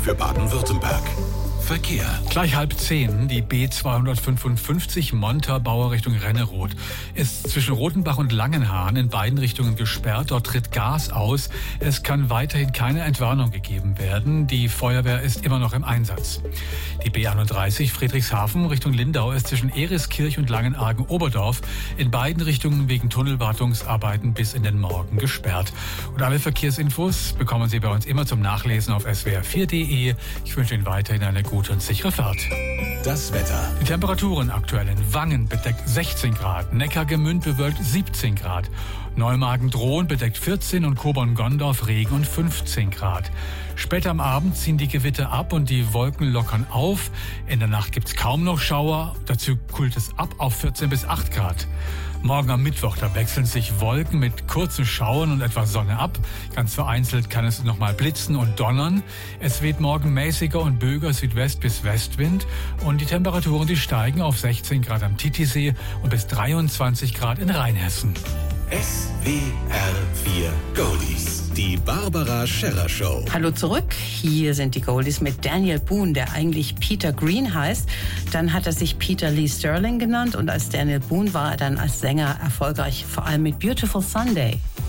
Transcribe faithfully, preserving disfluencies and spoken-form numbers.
für Baden-Württemberg. Verkehr. Gleich halb zehn, die B zweihundertfünfundfünfzig Montabaur Richtung Renneroth ist zwischen Rotenbach und Langenhahn in beiden Richtungen gesperrt. Dort tritt Gas aus. Es kann weiterhin keine Entwarnung gegeben werden. Die Feuerwehr ist immer noch im Einsatz. Die B einunddreißig Friedrichshafen Richtung Lindau ist zwischen Eriskirch und Langenargen-Oberdorf in beiden Richtungen wegen Tunnelwartungsarbeiten bis in den Morgen gesperrt. Und alle Verkehrsinfos bekommen Sie bei uns immer zum Nachlesen auf s w r vier punkt d e. Ich wünsche Ihnen weiterhin eine gute und sichere Fahrt. Das Wetter. Die Temperaturen aktuell in Wangen bedeckt sechzehn Grad, Neckargemünd bewölkt siebzehn Grad, Neumagen-Drohn bedeckt vierzehn und Kobern-Gondorf Regen und fünfzehn Grad. Später am Abend ziehen die Gewitter ab und die Wolken lockern auf. In der Nacht gibt's kaum noch Schauer, dazu kühlt es ab auf vierzehn bis acht Grad. Morgen am Mittwoch, da wechseln sich Wolken mit kurzen Schauern und etwas Sonne ab. Ganz vereinzelt kann es nochmal blitzen und donnern. Es weht morgen mäßiger und böiger Südwest- bis Westwind. Und die Temperaturen, die steigen auf sechzehn Grad am Titisee und bis dreiundzwanzig Grad in Rheinhessen. S W R vier Goldies. Die Barbara Scherrer Show. Hallo zurück. Hier sind die Goldies mit Daniel Boone, der eigentlich Peter Green heißt. Dann hat er sich Peter Lee Sterling genannt und als Daniel Boone war er dann als Sänger erfolgreich, vor allem mit Beautiful Sunday.